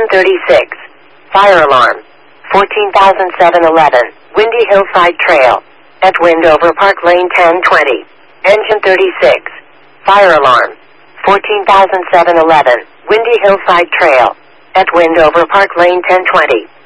Engine 36. Fire alarm. 14,711. Windy Hillside Trail. At Windover Park Lane 1020. Engine 36. Fire alarm. 14,711. Windy Hillside Trail. At Windover Park Lane 1020.